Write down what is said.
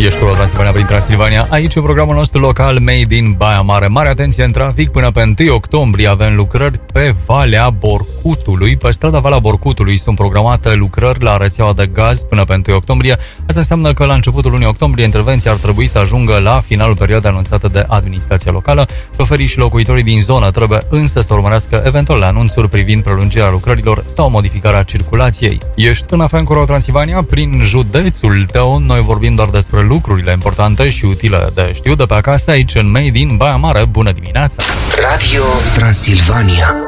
Ești cu Transilvania prin Transilvania. Aici, în programul nostru local Made in Baia Mare. Mare atenție în trafic, până pe 1 octombrie avem lucrări pe Valea Borcutului. Pe strada Valea Borcutului sunt programate lucrări la rețeaua de gaz până pe 1 octombrie. Asta înseamnă că la începutul lunii octombrie intervenția ar trebui să ajungă la finalul perioadei anunțată de administrația locală. Șoferii și locuitorii din zonă trebuie însă să urmărească eventuale anunțuri privind prelungirea lucrărilor sau modificarea circulației. Ești în FM cu Transilvania prin județul tău. Noi vorbim doar despre lucrurile importante și utile de știut de pe acasă, aici în Made in Baia Mare. Bună dimineața! Radio Transilvania.